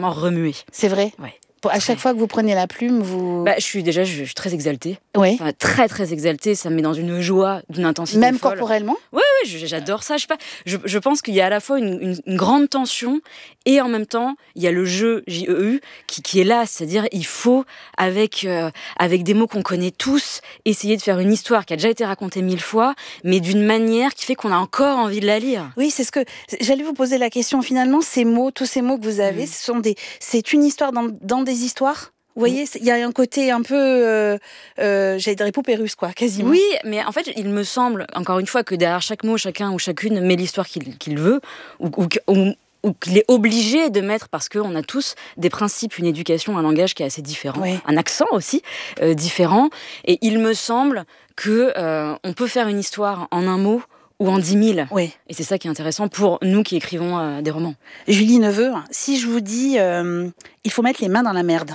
vraiment remuer. C'est vrai. Ouais. À chaque fois que vous prenez la plume, vous... Je suis très exaltée. Oui. Enfin, très, très exaltée. Ça me met dans une joie, d'une intensité Même folle. corporellement ? Oui, j'adore ça. Je pense qu'il y a à la fois une grande tension et en même temps, il y a le jeu JEU qui est là. C'est-à-dire, il faut, avec des mots qu'on connaît tous, essayer de faire une histoire qui a déjà été racontée 1000 fois, mais d'une manière qui fait qu'on a encore envie de la lire. Oui, c'est ce que... J'allais vous poser la question. Finalement, ces mots, tous ces mots que vous avez, c'est une histoire dans des histoires. Vous voyez, il y a un côté un peu, j'allais dire épopée russe, quoi, quasiment. Oui, mais en fait, il me semble, encore une fois, que derrière chaque mot, chacun ou chacune met l'histoire qu'il veut, ou qu'il est obligé de mettre, parce qu'on a tous des principes, une éducation, un langage qui est assez différent, un accent aussi différent. Et il me semble que on peut faire une histoire en un mot ou en 10 000. Oui. Et c'est ça qui est intéressant pour nous qui écrivons des romans. Julie Neveu, si je vous dis il faut mettre les mains dans la merde,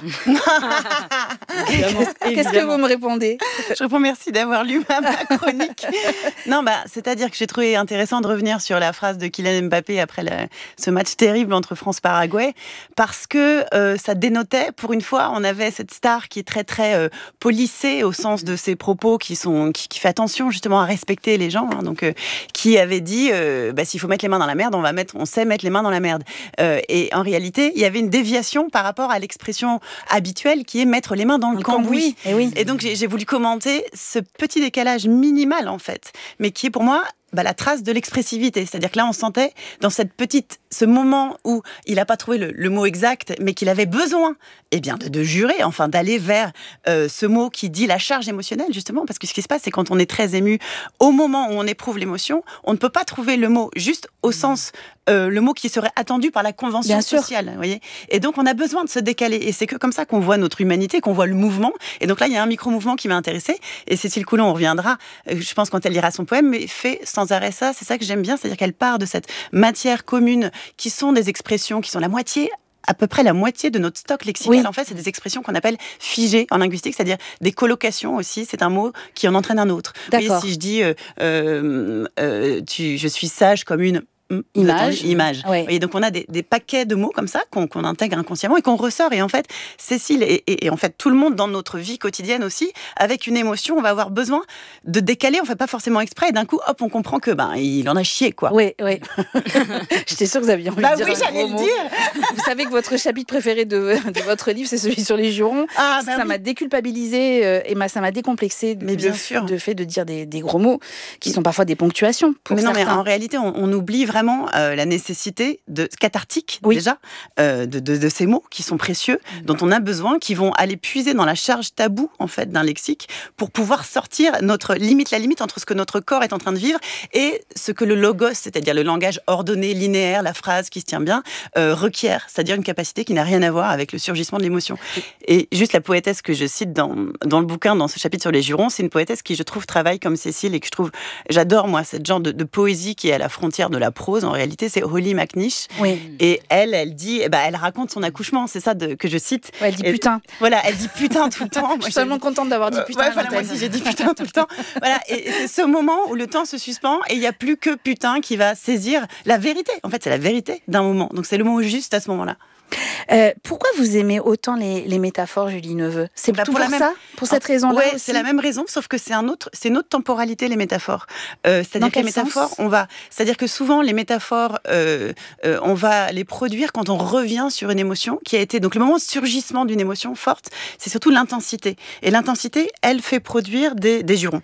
qu'est-ce que vous me répondez ? Je réponds merci d'avoir lu ma chronique. Non, c'est-à-dire que j'ai trouvé intéressant de revenir sur la phrase de Kylian Mbappé après ce match terrible entre France-Paraguay, parce que ça dénotait, pour une fois, on avait cette star qui est très très policée au sens de ses propos, qui fait attention justement à respecter les gens, donc qui avait dit s'il faut mettre les mains dans la merde, on sait mettre les mains dans la merde. Et en réalité, il y avait une déviation par rapport à l'expression habituelle qui est mettre les mains dans le cambouis. Et donc j'ai voulu commenter ce petit décalage minimal en fait, mais qui est pour moi la trace de l'expressivité. C'est-à-dire que là, on sentait dans ce moment où il n'a pas trouvé le mot exact, mais qu'il avait besoin de jurer, enfin d'aller vers ce mot qui dit la charge émotionnelle, justement, parce que ce qui se passe, c'est quand on est très ému, au moment où on éprouve l'émotion, on ne peut pas trouver le mot juste au sens, le mot qui serait attendu par la convention sociale. Vous voyez ? Et donc, on a besoin de se décaler. Et c'est que comme ça qu'on voit notre humanité, qu'on voit le mouvement. Et donc là, il y a un micro-mouvement qui m'a intéressée. Et Cécile Coulon, on reviendra, je pense, quand elle lira son poème, mais fait sans arrêt ça. C'est ça que j'aime bien, c'est-à-dire qu'elle part de cette matière commune qui sont des expressions qui sont à peu près la moitié de notre stock lexical. En fait, c'est des expressions qu'on appelle figées en linguistique, c'est-à-dire des collocations aussi. C'est un mot qui en entraîne un autre. Oui, si je dis je suis sage comme une image. Et donc on a des paquets de mots comme ça qu'on intègre inconsciemment et qu'on ressort. Et en fait, Cécile et en fait tout le monde dans notre vie quotidienne aussi, avec une émotion, on va avoir besoin de décaler. On fait pas forcément exprès. Et d'un coup, hop, on comprend que il en a chié, quoi. Oui. J'étais sûre que vous aviez envie de dire. Oui, j'allais le dire. Vous savez que votre chapitre préféré de votre livre, c'est celui sur les jurons. Ça m'a déculpabilisée et ça m'a décomplexée. Mais bien sûr, de fait de dire des gros mots qui sont parfois des ponctuations. Mais en réalité, on oublie vraiment la nécessité cathartique déjà de ces mots qui sont précieux, dont on a besoin, qui vont aller puiser dans la charge taboue en fait d'un lexique pour pouvoir sortir la limite entre ce que notre corps est en train de vivre et ce que le logos, c'est-à-dire le langage ordonné, linéaire, la phrase qui se tient bien, requiert, c'est-à-dire une capacité qui n'a rien à voir avec le surgissement de l'émotion. Et juste la poétesse que je cite dans le bouquin, dans ce chapitre sur les jurons, c'est une poétesse qui, je trouve, travaille comme Cécile et que j'adore, moi, cette genre de poésie qui est à la frontière de la prose. En réalité, c'est Holly McNish. Et elle dit, elle raconte son accouchement, c'est ça que je cite. Elle dit putain. Voilà, elle dit putain tout le temps. Je suis tellement contente d'avoir dit putain. Moi aussi, j'ai dit putain tout le temps. Voilà, et c'est ce moment où le temps se suspend et il n'y a plus que putain qui va saisir la vérité. En fait, c'est la vérité d'un moment. Donc, c'est le mot juste à ce moment-là. Pourquoi vous aimez autant les métaphores, Julie Neveu ? C'est tout pour ça ? Pour cette raison-là aussi ? C'est la même raison, sauf que c'est une autre temporalité, les métaphores. C'est-à-dire que les métaphores, c'est-à-dire que souvent, les métaphores, on va les produire quand on revient sur une émotion qui a été... Donc, le moment de surgissement d'une émotion forte, c'est surtout l'intensité. Et l'intensité, elle fait produire des jurons.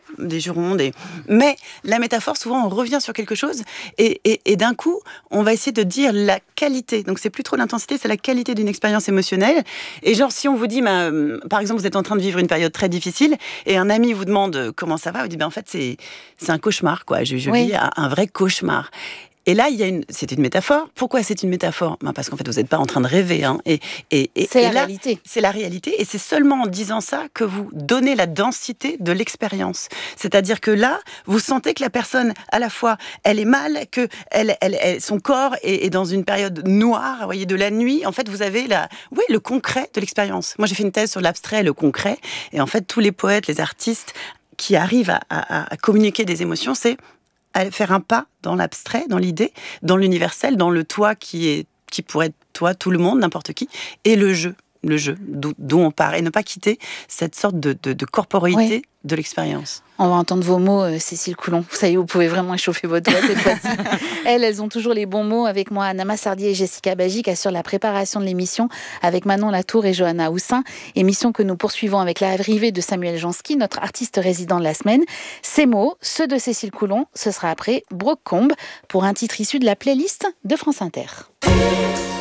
Mais la métaphore, souvent, on revient sur quelque chose et d'un coup, on va essayer de dire la qualité. Donc, c'est plus trop l'intensité, c'est la qualité d'une expérience émotionnelle. Et genre, si on vous dit, par exemple, vous êtes en train de vivre une période très difficile et un ami vous demande comment ça va, vous dites, en fait, c'est un cauchemar, quoi. Je vis un vrai cauchemar. Et là, c'est une métaphore. Pourquoi c'est une métaphore ? Parce qu'en fait, vous n'êtes pas en train de rêver. C'est la réalité. C'est la réalité. Et c'est seulement en disant ça que vous donnez la densité de l'expérience. C'est-à-dire que là, vous sentez que la personne, à la fois, elle est mal, que son corps est dans une période noire, vous voyez, de la nuit. En fait, vous avez le concret de l'expérience. Moi, j'ai fait une thèse sur l'abstrait et le concret. Et en fait, tous les poètes, les artistes qui arrivent à communiquer des émotions, c'est à faire un pas dans l'abstrait, dans l'idée, dans l'universel, dans le toi qui est qui pourrait être toi, tout le monde, n'importe qui, et le jeu d'où on part, et ne pas quitter cette sorte de corporéité de l'expérience. On va entendre vos mots, Cécile Coulon. Ça y est, vous pouvez vraiment échauffer votre voix cette fois-ci. Elles ont toujours les bons mots. Avec moi, Anna Massardier et Jessica Bagy, qui assurent la préparation de l'émission, avec Manon Latour et Johanna Houssin. Émission que nous poursuivons avec l'arrivée de Samuel Jansky, notre artiste résident de la semaine. Ces mots, ceux de Cécile Coulon, ce sera après Brocombe, pour un titre issu de la playlist de France Inter.